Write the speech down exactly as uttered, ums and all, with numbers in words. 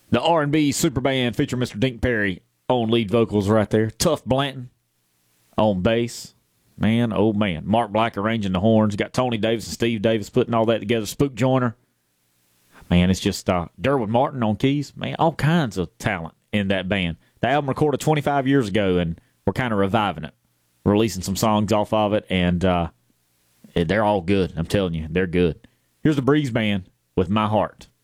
The R and B super band featuring Mister Dink Perry on lead vocals right there. Tuff Blanton on bass. Man, oh man. Mark Black arranging the horns. You got Tony Davis and Steve Davis putting all that together. Spook Joyner. Man, it's just uh, Derwin Martin on keys. Man, all kinds of talent in that band. The album recorded twenty-five years ago, and we're kind of reviving it. Releasing some songs off of it, and uh, they're all good. I'm telling you, they're good. Here's the Breeze Band with My Heart.